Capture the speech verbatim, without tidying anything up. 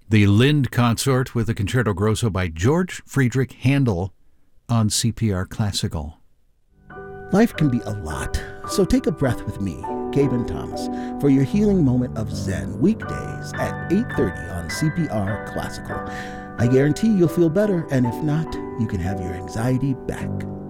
The Lind Consort with a Concerto Grosso by George Friedrich Handel on C P R Classical. Life can be a lot, so take a breath with me, Gaben Thomas, for your healing moment of Zen, weekdays at eight thirty on C P R Classical. I guarantee you'll feel better, and if not, you can have your anxiety back.